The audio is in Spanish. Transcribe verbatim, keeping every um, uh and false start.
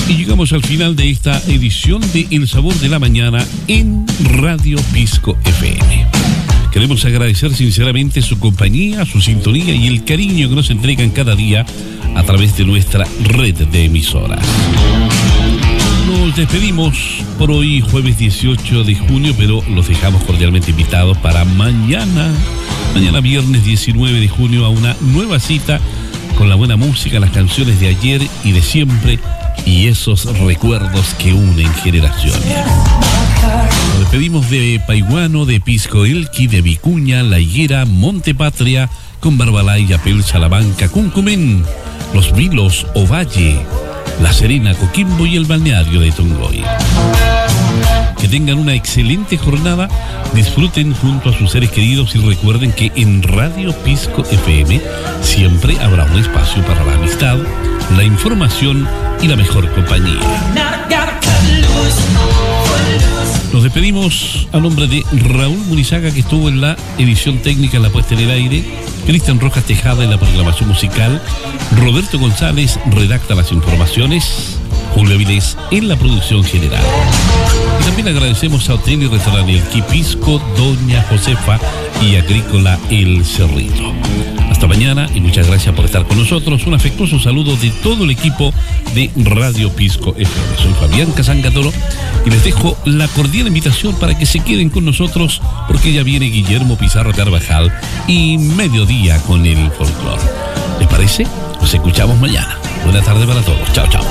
Y llegamos al final de esta edición de El Sabor de la Mañana en Radio Pisco F M. Queremos agradecer sinceramente su compañía, su sintonía y el cariño que nos entregan cada día a través de nuestra red de emisoras. Nos despedimos por hoy, jueves dieciocho de junio, pero los dejamos cordialmente invitados para mañana, mañana viernes diecinueve de junio, a una nueva cita con la buena música, las canciones de ayer y de siempre y esos recuerdos que unen generaciones. Nos despedimos de Paiguano, de Pisco Elqui, de Vicuña, La Higuera, Monte Patria, con Barbalay, Apel, Salamanca, Cuncumén, Los Vilos, Ovalle, La Serena, Coquimbo y el balneario de Tongoy. Que tengan una excelente jornada, disfruten junto a sus seres queridos y recuerden que en Radio Pisco F M siempre habrá un espacio para la amistad, la información y la mejor compañía. Nos despedimos a nombre de Raúl Munizaga, que estuvo en la edición técnica, en la puesta en el aire, Cristian Rojas Tejada en la programación musical, Roberto González redacta las informaciones, Julio Avilés en la producción general. Y también agradecemos a Hotel y Restaurante El Quipisco, Doña Josefa y Agrícola El Cerrito. Hasta mañana y muchas gracias por estar con nosotros. Un afectuoso saludo de todo el equipo de Radio Pisco F M. Soy Fabián Casangatoro y les dejo la cordial invitación para que se queden con nosotros porque ya viene Guillermo Pizarro Carvajal y Mediodía con el Folclor. ¿Les parece? Nos escuchamos mañana. Buena tarde para todos. Chao, chao.